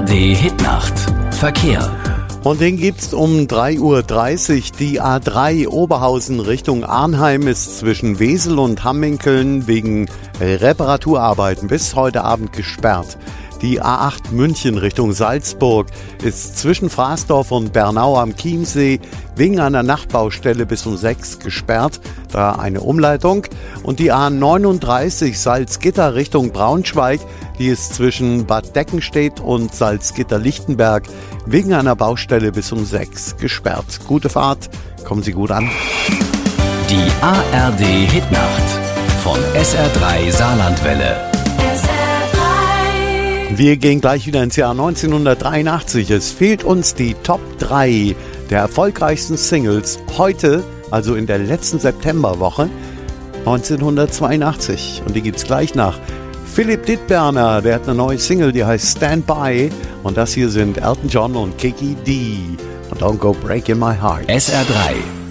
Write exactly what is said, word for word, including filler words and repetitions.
R D Hitnacht. Verkehr. Und den gibt's um drei Uhr dreißig. Die A drei Oberhausen Richtung Arnheim ist zwischen Wesel und Hamminkeln wegen Reparaturarbeiten bis heute Abend gesperrt. Die A acht München Richtung Salzburg ist zwischen Fraßdorf und Bernau am Chiemsee wegen einer Nachtbaustelle bis um sechs gesperrt, da eine Umleitung. Und die A neununddreißig Salzgitter Richtung Braunschweig, die ist zwischen Bad Deckenstedt und Salzgitter-Lichtenberg wegen einer Baustelle bis um sechs gesperrt. Gute Fahrt, kommen Sie gut an. Die A R D Hitnacht von S R drei Saarlandwelle. Wir gehen gleich wieder ins Jahr neunzehnhundertdreiundachtzig. Es fehlt uns die Top drei der erfolgreichsten Singles heute, also in der letzten Septemberwoche neunzehnhundertzweiundachtzig. Und die gibt's gleich nach Philipp Dittberner. Der hat eine neue Single, die heißt Stand By. Und das hier sind Elton John und Kiki D. Und Don't Go Breaking My Heart. S R drei